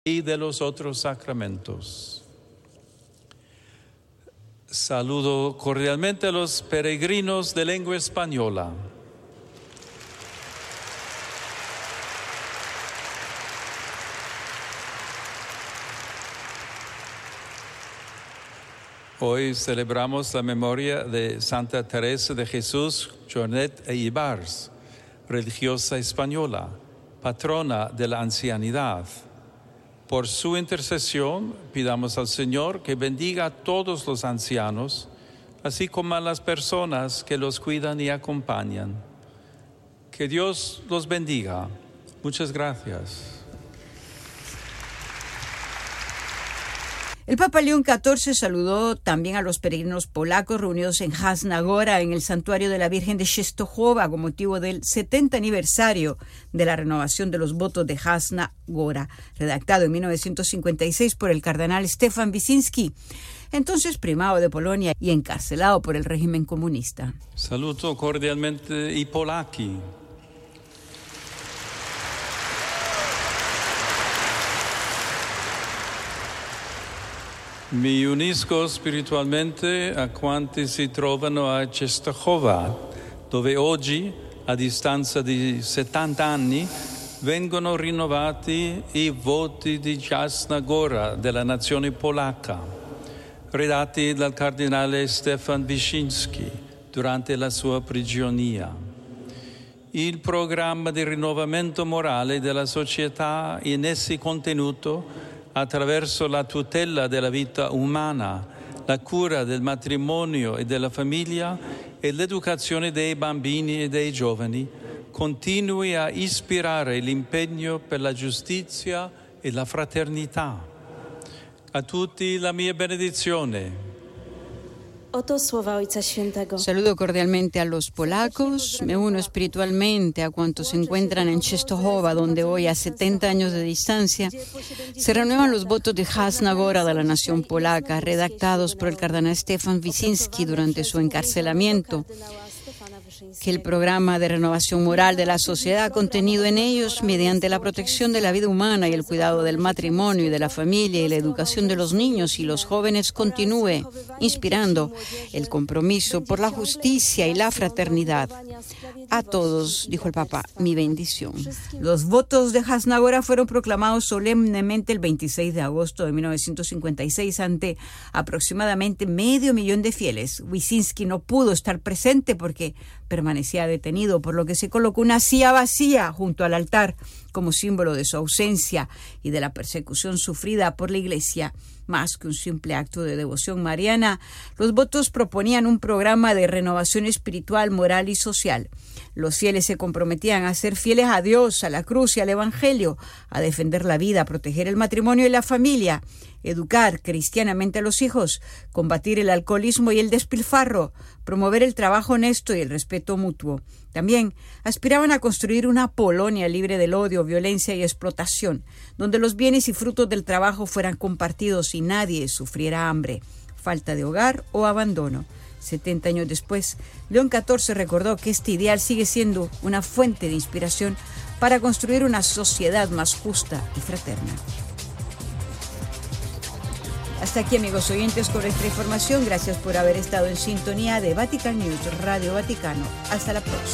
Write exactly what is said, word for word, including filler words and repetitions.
y de los otros sacramentos. Saludo cordialmente a los peregrinos de lengua española. Hoy celebramos la memoria de Santa Teresa de Jesús, Jornet e Ibars, religiosa española, patrona de la ancianidad. Por su intercesión, pidamos al Señor que bendiga a todos los ancianos, así como a las personas que los cuidan y acompañan. Que Dios los bendiga. Muchas gracias. El Papa León catorce saludó también a los peregrinos polacos reunidos en Jasna Góra, en el santuario de la Virgen de Częstochowa, con motivo del setenta aniversario de la renovación de los votos de Jasna Góra, redactado en mil novecientos cincuenta y seis por el cardenal Stefan Wyszynski, entonces primado de Polonia y encarcelado por el régimen comunista. Saluto cordialmente i Polacchi. Mi unisco spiritualmente a quanti si trovano a Częstochowa, dove oggi, a distanza di settanta anni, vengono rinnovati i voti di Jasna Góra della nazione polacca, redatti dal cardinale Stefan Wyszynski durante la sua prigionia. Il programma di rinnovamento morale della società in essi contenuto attraverso la tutela della vita umana, la cura del matrimonio e della famiglia e l'educazione dei bambini e dei giovani, continui a ispirare l'impegno per la giustizia e la fraternità. A tutti la mia benedizione. Oto słowa Ojca Świętego. Saludo cordialmente a los polacos, me uno espiritualmente a cuantos se encuentran en Częstochowa, donde hoy, a setenta años de distancia, se renuevan los votos de Jasna Góra de la nación polaca, redactados por el cardenal Stefan Wyszynski durante su encarcelamiento. Que el programa de renovación moral de la sociedad contenido en ellos, mediante la protección de la vida humana y el cuidado del matrimonio y de la familia y la educación de los niños y los jóvenes, continúe inspirando el compromiso por la justicia y la fraternidad. A todos, dijo el Papa, mi bendición. Los votos de Jasna Góra fueron proclamados solemnemente el veintiséis de agosto de mil novecientos cincuenta y seis ante aproximadamente medio millón de fieles. Wyszynski no pudo estar presente porque permanecía detenido, por lo que se colocó una silla vacía junto al altar como símbolo de su ausencia y de la persecución sufrida por la Iglesia. Más que un simple acto de devoción mariana, los votos proponían un programa de renovación espiritual, moral y social. Los fieles se comprometían a ser fieles a Dios, a la cruz y al Evangelio, a defender la vida, a proteger el matrimonio y la familia, educar cristianamente a los hijos, combatir el alcoholismo y el despilfarro, promover el trabajo honesto y el respeto mutuo. También aspiraban a construir una Polonia libre del odio, violencia y explotación, donde los bienes y frutos del trabajo fueran compartidos y nadie sufriera hambre, falta de hogar o abandono. setenta años después, León catorce recordó que este ideal sigue siendo una fuente de inspiración para construir una sociedad más justa y fraterna. Hasta aquí, amigos oyentes, con esta información. Gracias por haber estado en sintonía de Vatican News, Radio Vaticano. Hasta la próxima.